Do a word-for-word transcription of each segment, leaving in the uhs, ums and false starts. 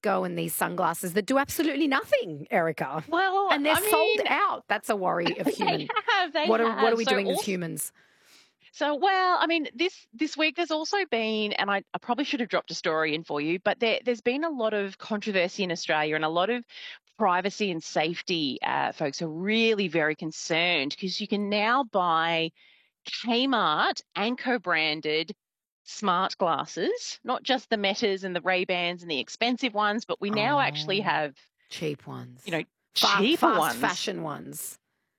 DuckDuckGo and these sunglasses that do absolutely nothing, Erica. Well, And they're I sold mean, out. That's a worry of they human. have, they What are what are have. we So doing as also, humans? so well, I mean, this this week there's also been, and I, I probably should have dropped a story in for you, but there there's been a lot of controversy in Australia and a lot of privacy and safety uh, folks are really very concerned because you can now buy Kmart Anko branded smart glasses, not just the Metas and the Ray-Bans and the expensive ones, but we now actually Oh, have, cheap ones. you know, Fa- cheaper fast ones. fashion ones.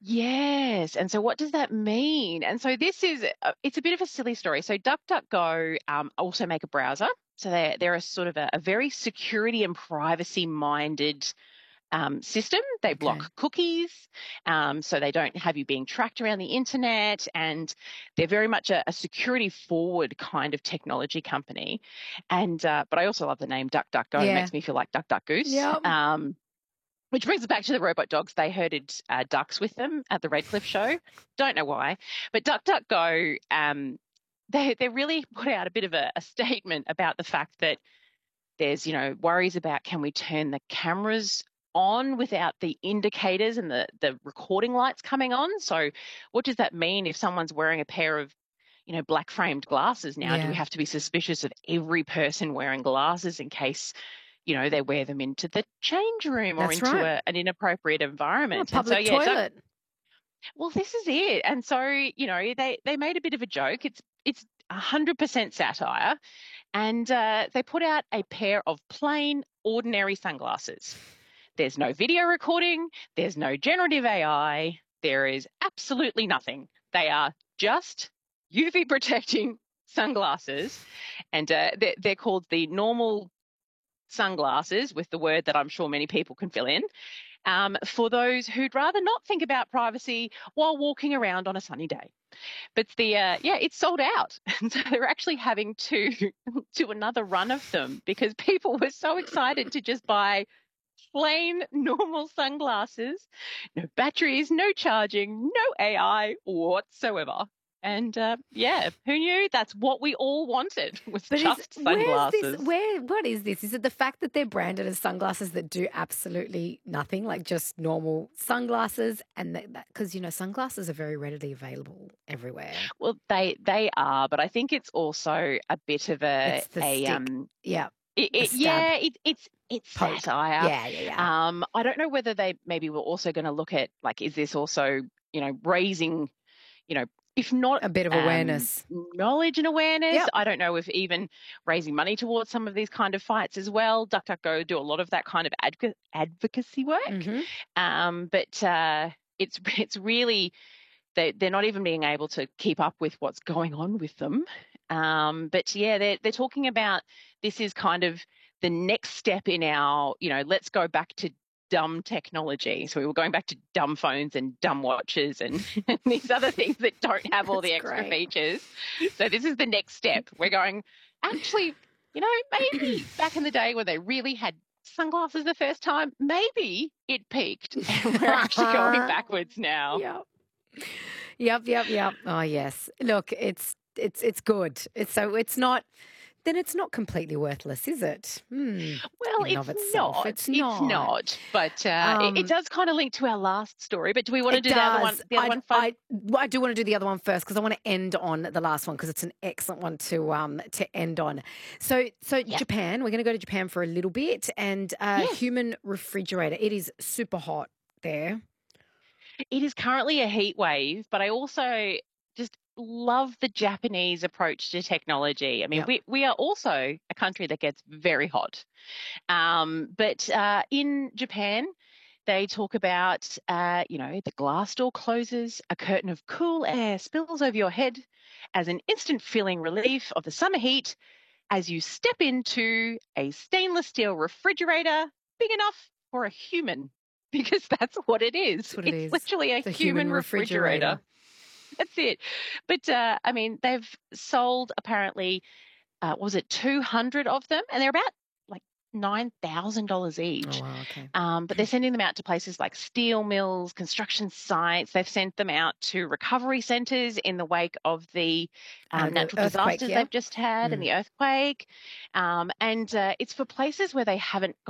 Yes. And so what does that mean? And so this is, uh, it's a bit of a silly story. So DuckDuckGo um, also make a browser. So they're, they're a sort of a, a very security and privacy minded um, system. They Okay. block cookies, um, so they don't have you being tracked around the internet, and they're very much a, a security-forward kind of technology company. And uh, but I also love the name DuckDuckGo. It Yeah. makes me feel like Duck Duck Goose. Yep. Um, which brings us back to the robot dogs. They herded uh, ducks with them at the Redcliffe show. Don't know why, but DuckDuckGo, um, they they really put out a bit of a, a statement about the fact that there's, you know, worries about can we turn the cameras on without the indicators and the, the recording lights coming on? So what does that mean if someone's wearing a pair of, you know, black framed glasses now? Do we Yeah. have to be suspicious of every person wearing glasses in case, you know, they wear them into the change room or That's into right. a, an inappropriate Or a environment? And so, public yeah, Duck, toilet. well, this is it. And so, you know, they, they made a bit of a joke. It's, it's one hundred percent satire. And uh, they put out a pair of plain, ordinary sunglasses. There's no video recording. There's no generative A I. There is absolutely nothing. They are just U V protecting sunglasses. And uh, they're, they're called the normal sunglasses, with the word that I'm sure many people can fill in, um, for those who'd rather not think about privacy while walking around on a sunny day. But the uh, yeah, it's sold out, and so they're actually having to do another run of them because people were so excited to just buy plain normal sunglasses, no batteries, no charging, no A I whatsoever. And uh, yeah, who knew? That's what we all wanted, was But is just where's this? sunglasses. Where what is this? Is it the fact that they're branded as sunglasses that do absolutely nothing, like just normal sunglasses, and that because you know sunglasses are very readily available everywhere. Well, they they are, but I think it's also a bit of a It's the a stick, um yeah, It, the it, stab, yeah, it, it's it's poke, satire. yeah, yeah, yeah. Um, I don't know whether they maybe were also going to look at, like, is this also, you know, raising, you know, if not A bit of um, awareness. knowledge and awareness. Yep. I don't know if even raising money towards some of these kind of fights as well. DuckDuckGo do a lot of that kind of adv- advocacy work, Mm-hmm. um, but uh, it's it's really they they're not even being able to keep up with what's going on with them. Um, but yeah, they're they're talking about this is kind of the next step in our, you know, let's go back to dumb technology. So we were going back to dumb phones and dumb watches and, and these other things that don't have all That's the extra great. features. So this is the next step. We're going, actually, you know, maybe back in the day when they really had sunglasses the first time, maybe it peaked and we're actually going backwards now. Yep. Yep, yep, yep. Oh yes. Look, it's it's it's good. It's so it's not then it's not completely worthless, is it? Hmm. Well, In and of it's itself. not. It's It's not. not. But uh, it, it Um does kind of link to our last story. But do we want to It do the other one? does. The other I, one first? I, well, I do want to do the other one first because I want to end on the last one because it's an excellent one to um to end on. So so Yeah. Japan, we're going to go to Japan for a little bit, and uh, Yes. human refrigerator. It is super hot there. It is currently a heat wave, but I also just love the Japanese approach to technology. I mean, Yep. we, we are also a country that gets very hot. Um, but uh, in Japan, they talk about, uh, you know, the glass door closes, a curtain of cool air spills over your head as an instant feeling relief of the summer heat as you step into a stainless steel refrigerator big enough for a human. Because that's what it is. That's what it It's is. literally a It's a human, human refrigerator. refrigerator. That's it. But uh, I mean, they've sold apparently, uh, what was it, two hundred of them, and they're about like nine thousand dollars Oh each. wow, okay. Um, but they're sending them out to places like steel mills, construction sites. They've sent them out to recovery centres in the wake of the Uh, um, the natural earthquake, disasters yeah. they've just had and Mm. the earthquake. Um, and uh, it's for places where they haven't